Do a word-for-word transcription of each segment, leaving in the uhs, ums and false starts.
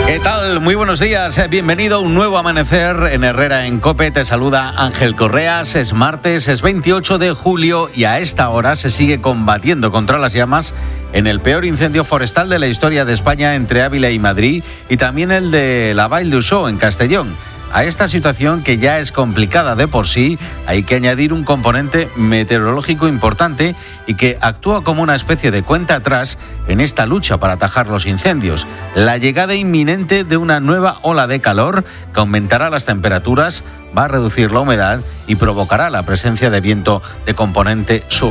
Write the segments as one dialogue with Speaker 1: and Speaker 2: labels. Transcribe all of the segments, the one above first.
Speaker 1: ¿Qué tal? Muy buenos días. Bienvenido a un nuevo amanecer en Herrera en COPE. Te saluda Ángel Correas. Es martes, es veintiocho de julio y a esta hora se sigue combatiendo contra las llamas en el peor incendio forestal de la historia de España entre Ávila y Madrid y también el de la Vall d'Uixó en Castellón. A esta situación, que ya es complicada de por sí, hay que añadir un componente meteorológico importante y que actúa como una especie de cuenta atrás en esta lucha para atajar los incendios. La llegada inminente de una nueva ola de calor que aumentará las temperaturas, va a reducir la humedad y provocará la presencia de viento de componente sur.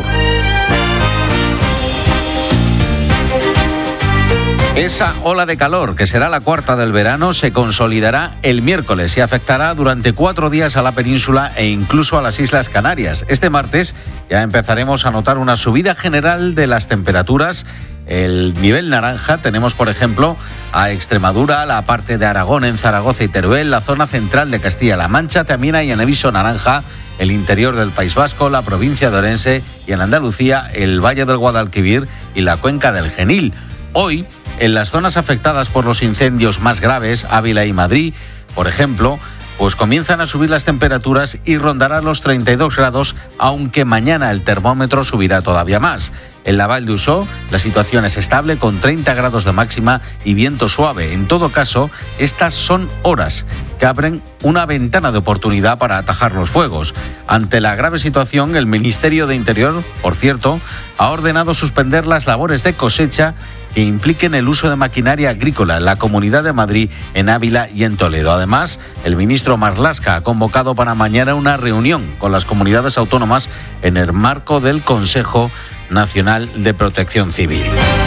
Speaker 1: Esa ola de calor, que será la cuarta del verano, se consolidará el miércoles y afectará durante cuatro días a la península e incluso a las Islas Canarias. Este martes ya empezaremos a notar una subida general de las temperaturas. El nivel naranja tenemos, por ejemplo, a Extremadura, la parte de Aragón en Zaragoza y Teruel, la zona central de Castilla-La Mancha. También hay en aviso naranja el interior del País Vasco, la provincia de Orense y en Andalucía el Valle del Guadalquivir y la cuenca del Genil. Hoy, en las zonas afectadas por los incendios más graves, Ávila y Madrid, por ejemplo, pues comienzan a subir las temperaturas y rondarán los treinta y dos grados, aunque mañana el termómetro subirá todavía más. En la Vall d'Uixó la situación es estable con treinta grados de máxima y viento suave. En todo caso, estas son horas que abren una ventana de oportunidad para atajar los fuegos. Ante la grave situación, el Ministerio de Interior, por cierto, ha ordenado suspender las labores de cosecha que impliquen el uso de maquinaria agrícola en la Comunidad de Madrid, en Ávila y en Toledo. Además, el ministro Marlaska ha convocado para mañana una reunión con las comunidades autónomas en el marco del Consejo Nacional de Protección Civil.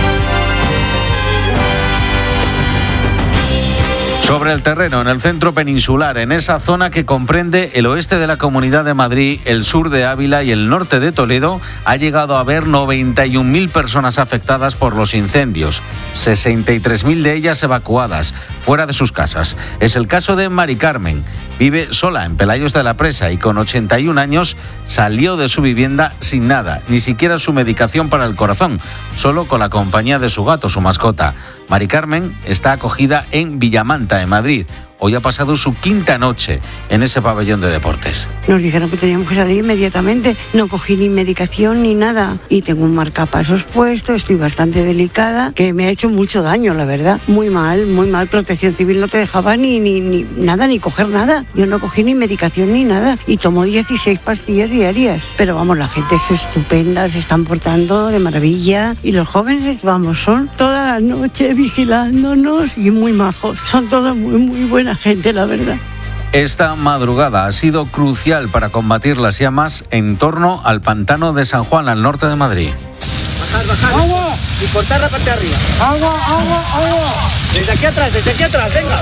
Speaker 1: Sobre el terreno, en el centro peninsular, en esa zona que comprende el oeste de la Comunidad de Madrid, el sur de Ávila y el norte de Toledo, ha llegado a haber noventa y un mil personas afectadas por los incendios, sesenta y tres mil de ellas evacuadas, fuera de sus casas. Es el caso de Mari Carmen. Vive sola en Pelayos de la Presa y con ochenta y un años salió de su vivienda sin nada, ni siquiera su medicación para el corazón, solo con la compañía de su gato, su mascota. Mari Carmen está acogida en Villamanta, en Madrid. Hoy ha pasado su quinta noche en ese pabellón de deportes.
Speaker 2: Nos dijeron que teníamos que salir inmediatamente. No cogí ni medicación ni nada. Y tengo un marcapasos puesto, estoy bastante delicada, que me ha hecho mucho daño, la verdad. Muy mal, muy mal. Protección Civil no te dejaba ni, ni, ni nada, ni coger nada. Yo no cogí ni medicación ni nada. Y tomo dieciséis pastillas diarias. Pero vamos, la gente es estupenda, se están portando de maravilla. Y los jóvenes, vamos, son toda la noche vigilándonos y muy majos. Son todos muy, muy buenas gente, la verdad.
Speaker 1: Esta madrugada ha sido crucial para combatir las llamas en torno al pantano de San Juan, al norte de Madrid.
Speaker 3: Bajar, bajar. ¡Agua! Y cortar la parte de arriba. ¡Agua, agua, agua! Desde aquí atrás, desde aquí atrás, venga.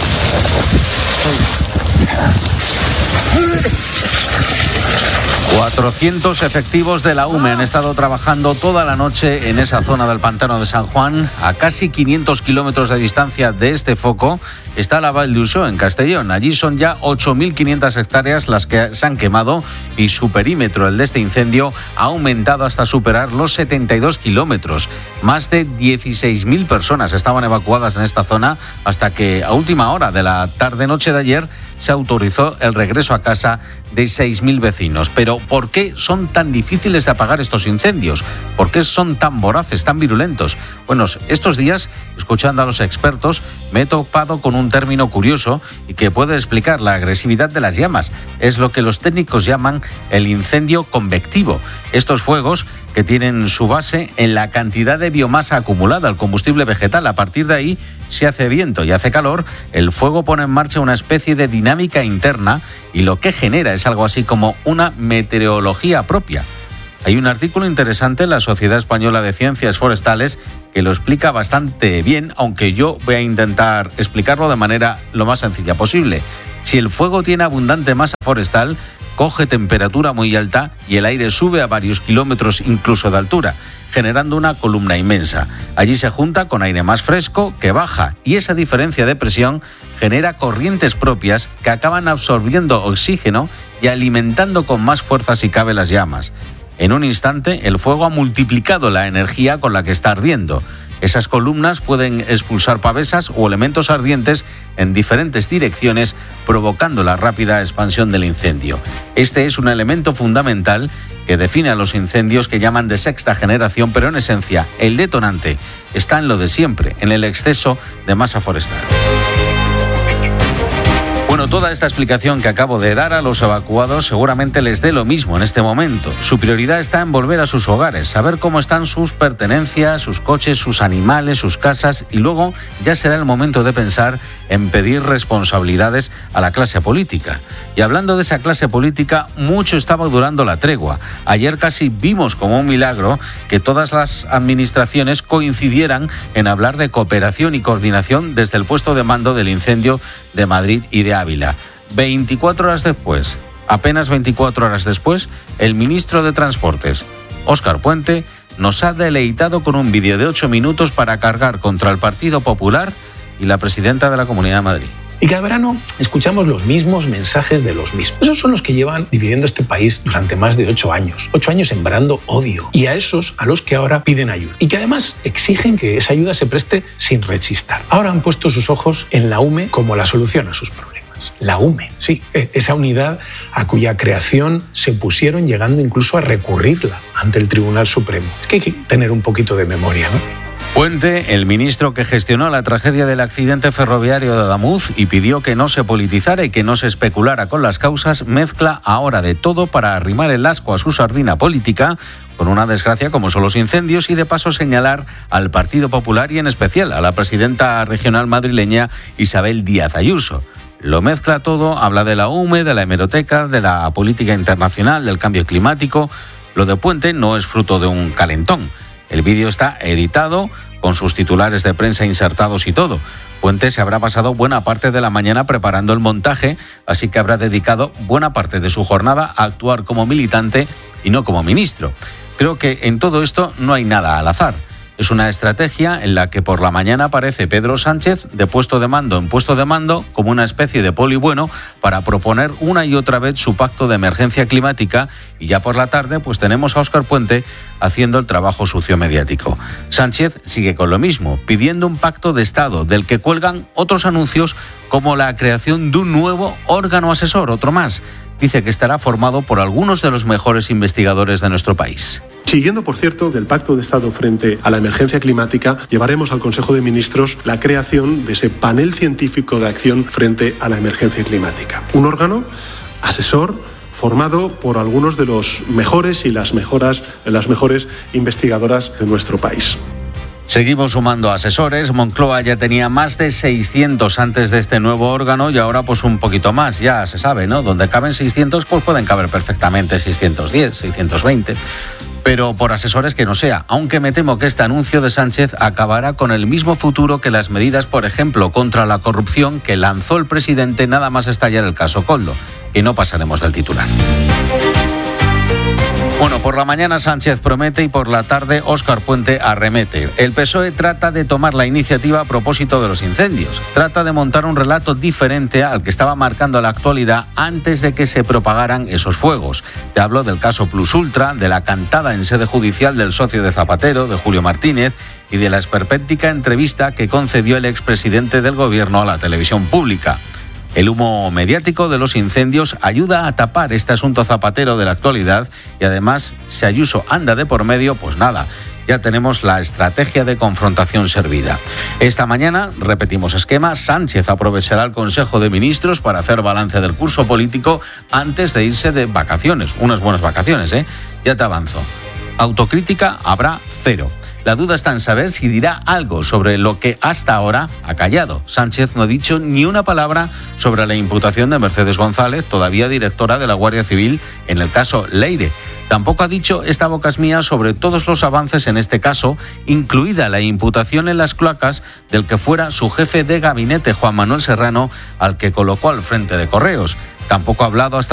Speaker 1: cuatrocientos efectivos de la U M E han estado trabajando toda la noche en esa zona del pantano de San Juan. A casi quinientos kilómetros de distancia de este foco está la Vall d'Uixó, en Castellón. Allí son ya ocho mil quinientas hectáreas las que se han quemado y su perímetro, el de este incendio, ha aumentado hasta superar los setenta y dos kilómetros. Más de dieciséis mil personas estaban evacuadas en esta zona hasta que a última hora de la tarde-noche de ayer se autorizó el regreso a casa de seis mil vecinos. Pero ¿por qué son tan difíciles de apagar estos incendios? ¿Por qué son tan voraces, tan virulentos? Bueno, estos días, escuchando a los expertos, me he topado con un término curioso y que puede explicar la agresividad de las llamas. Es lo que los técnicos llaman el incendio convectivo. Estos fuegos que tienen su base en la cantidad de biomasa acumulada, el combustible vegetal. A partir de ahí, si hace viento y hace calor, el fuego pone en marcha una especie de dinámica interna y lo que genera es algo así como una meteorología propia. Hay un artículo interesante en la Sociedad Española de Ciencias Forestales que lo explica bastante bien, aunque yo voy a intentar explicarlo de manera lo más sencilla posible. Si el fuego tiene abundante masa forestal, coge temperatura muy alta y el aire sube a varios kilómetros incluso de altura, generando una columna inmensa. Allí se junta con aire más fresco que baja y esa diferencia de presión genera corrientes propias que acaban absorbiendo oxígeno y alimentando con más fuerza si cabe las llamas. En un instante, el fuego ha multiplicado la energía con la que está ardiendo. Esas columnas pueden expulsar pavesas o elementos ardientes en diferentes direcciones, provocando la rápida expansión del incendio. Este es un elemento fundamental que define a los incendios que llaman de sexta generación, pero en esencia el detonante está en lo de siempre, en el exceso de masa forestal. Bueno, toda esta explicación que acabo de dar a los evacuados seguramente les dé lo mismo en este momento. Su prioridad está en volver a sus hogares, saber cómo están sus pertenencias, sus coches, sus animales, sus casas, y luego ya será el momento de pensar en pedir responsabilidades a la clase política. Y hablando de esa clase política, mucho estaba durando la tregua. Ayer casi vimos como un milagro que todas las administraciones coincidieran en hablar de cooperación y coordinación desde el puesto de mando del incendio de Madrid y de Ávila. veinticuatro horas después, apenas veinticuatro horas después, el ministro de Transportes, Óscar Puente, nos ha deleitado con un vídeo de ocho minutos para cargar contra el Partido Popular y la presidenta de la Comunidad de Madrid.
Speaker 4: Y cada verano escuchamos los mismos mensajes de los mismos. Esos son los que llevan dividiendo este país durante más de ocho años. Ocho años sembrando odio. Y a esos a los que ahora piden ayuda. Y que además exigen que esa ayuda se preste sin rechistar. Ahora han puesto sus ojos en la U M E como la solución a sus problemas. La U M E, sí, esa unidad a cuya creación se opusieron, llegando incluso a recurrirla ante el Tribunal Supremo. Es que hay que tener un poquito de memoria, ¿no?
Speaker 1: Puente, el ministro que gestionó la tragedia del accidente ferroviario de Adamuz y pidió que no se politizara y que no se especulara con las causas, mezcla ahora de todo para arrimar el ascua a su sardina política con una desgracia como son los incendios y de paso señalar al Partido Popular y en especial a la presidenta regional madrileña Isabel Díaz Ayuso. Lo mezcla todo, habla de la U M E, de la hemeroteca, de la política internacional, del cambio climático. Lo de Puente no es fruto de un calentón. El vídeo está editado, con sus titulares de prensa insertados y todo. Puente se habrá pasado buena parte de la mañana preparando el montaje, así que habrá dedicado buena parte de su jornada a actuar como militante y no como ministro. Creo que en todo esto no hay nada al azar. Es una estrategia en la que por la mañana aparece Pedro Sánchez de puesto de mando en puesto de mando como una especie de poli bueno para proponer una y otra vez su pacto de emergencia climática, y ya por la tarde pues tenemos a Óscar Puente haciendo el trabajo sucio mediático. Sánchez sigue con lo mismo, pidiendo un pacto de Estado del que cuelgan otros anuncios como la creación de un nuevo órgano asesor, otro más. Dice que estará formado por algunos de los mejores investigadores de nuestro país.
Speaker 5: Siguiendo, por cierto, del Pacto de Estado frente a la emergencia climática, llevaremos al Consejo de Ministros la creación de ese panel científico de acción frente a la emergencia climática. Un órgano asesor formado por algunos de los mejores y las, mejoras, las mejores investigadoras de nuestro país.
Speaker 1: Seguimos sumando asesores. Moncloa ya tenía más de seiscientos antes de este nuevo órgano y ahora pues un poquito más, ya se sabe, ¿no? Donde caben seiscientos, pues pueden caber perfectamente seiscientos diez, seiscientos veinte. Pero por asesores que no sea, aunque me temo que este anuncio de Sánchez acabará con el mismo futuro que las medidas, por ejemplo, contra la corrupción que lanzó el presidente nada más estallar el caso Koldo. Y no pasaremos del titular. Bueno, por la mañana Sánchez promete y por la tarde Óscar Puente arremete. El P S O E trata de tomar la iniciativa a propósito de los incendios. Trata de montar un relato diferente al que estaba marcando la actualidad antes de que se propagaran esos fuegos. Te hablo del caso Plus Ultra, de la cantada en sede judicial del socio de Zapatero, de Julio Martínez, y de la esperpéntica entrevista que concedió el expresidente del gobierno a la televisión pública. El humo mediático de los incendios ayuda a tapar este asunto Zapatero de la actualidad y además, si Ayuso anda de por medio, pues nada, ya tenemos la estrategia de confrontación servida. Esta mañana, repetimos esquema, Sánchez aprovechará el Consejo de Ministros para hacer balance del curso político antes de irse de vacaciones. Unas buenas vacaciones, ¿eh? Ya te avanzo. Autocrítica habrá cero. La duda está en saber si dirá algo sobre lo que hasta ahora ha callado. Sánchez no ha dicho ni una palabra sobre la imputación de Mercedes González, todavía directora de la Guardia Civil, en el caso Leire. Tampoco ha dicho esta boca es mía sobre todos los avances en este caso, incluida la imputación en las cloacas del que fuera su jefe de gabinete, Juan Manuel Serrano, al que colocó al frente de Correos. Tampoco ha hablado hasta